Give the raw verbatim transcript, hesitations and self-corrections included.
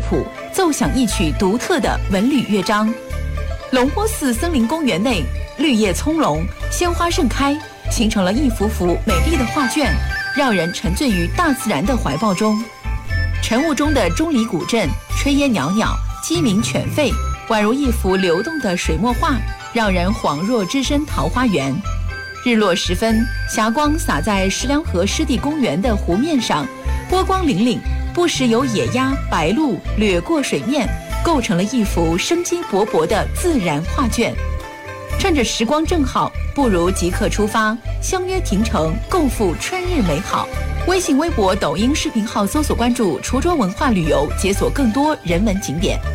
谱，奏响一曲独特的文旅乐章。龙坡寺森林公园内，绿叶葱茏，鲜花盛开，形成了一幅幅美丽的画卷，让人沉醉于大自然的怀抱中。晨雾中的钟离古镇，炊烟袅袅，鸡鸣犬吠，宛如一幅流动的水墨画，让人恍若置身桃花源。日落时分，霞光洒在石梁河湿地公园的湖面上，波光粼粼，不时有野鸭、白鹭掠过水面，构成了一幅生机勃勃的自然画卷。趁着时光正好，不如即刻出发，相约亭城，共赴春日美好。微信、微博、抖音视频号搜索关注滁州文化旅游，解锁更多人文景点。